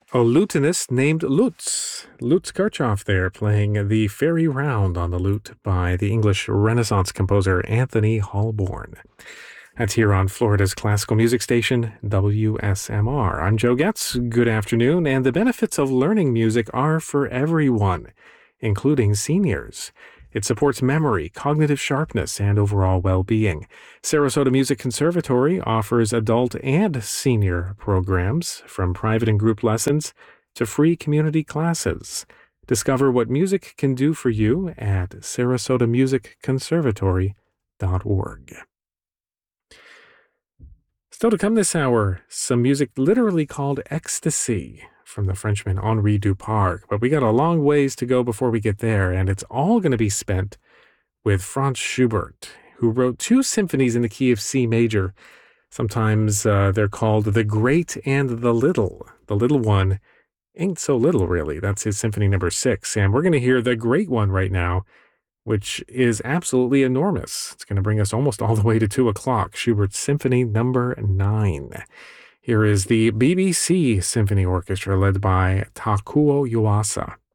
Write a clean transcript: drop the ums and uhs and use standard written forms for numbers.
A lutenist named Lutz Kirchhoff there, playing the Fairy Round on the lute by the English Renaissance composer Anthony Hallborn. That's here on Florida's classical music station, WSMR. I'm Joe Getz. Good afternoon, and the benefits of learning music are for everyone, including seniors. It supports memory, cognitive sharpness, and overall well-being. Sarasota Music Conservatory offers adult and senior programs, from private and group lessons to free community classes. Discover what music can do for you at sarasotamusicconservatory.org. Still to come this hour, some music literally called ecstasy from the Frenchman Henri Duparc. But we got a long ways to go before we get there, and it's all going to be spent with Franz Schubert, who wrote 2 symphonies in the key of C major. Sometimes they're called the Great and the Little. The little one ain't so little, really. That's his Symphony number 6. And we're going to hear the great one right now, which is absolutely enormous. It's going to bring us almost all the way to 2 o'clock. Schubert's Symphony number 9. Here is the BBC Symphony Orchestra led by Takuo Yuasa.